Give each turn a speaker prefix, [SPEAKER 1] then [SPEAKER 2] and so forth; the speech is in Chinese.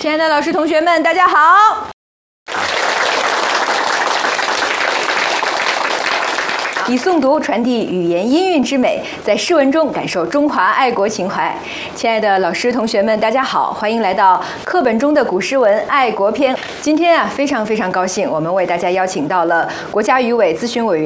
[SPEAKER 1] 亲爱的老师、同学们，大家好！以诵读传递语言音韵之美，在诗文中感受中华爱国情怀。亲爱的老师、同学们，大家好，欢迎来到课本中的古诗文爱国篇。今天非常高兴，我们为大家邀请到了国家语委咨询委员